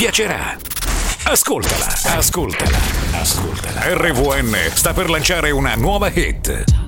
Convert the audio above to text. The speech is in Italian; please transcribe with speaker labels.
Speaker 1: piacerà. Ascoltala. RVN sta per lanciare una nuova hit.